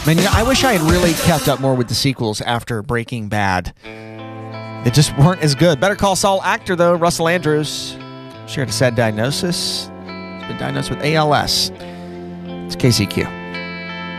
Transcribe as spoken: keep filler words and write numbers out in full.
Man, you know, I wish I had really kept up more with the sequels after Breaking Bad. They just weren't as good. Better Call Saul actor, though, Russell Andrews, shared a sad diagnosis. He's been diagnosed with A L S. It's K C Q.